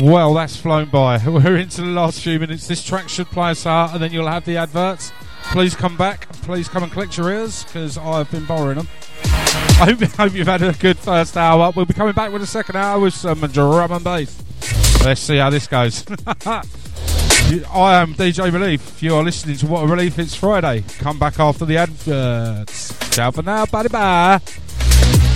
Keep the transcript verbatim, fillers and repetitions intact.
Well, that's flown by. We're into the last few minutes. This track should play us out, and then you'll have the adverts. Please come back. Please come and collect your ears, because I've been borrowing them. I hope, hope you've had a good first hour. We'll be coming back with the second hour with some drum and bass. Let's see how this goes. I am D J Relief. You are listening to What a Relief. It's Friday. Come back after the adverts. Ciao for now. Bye bye.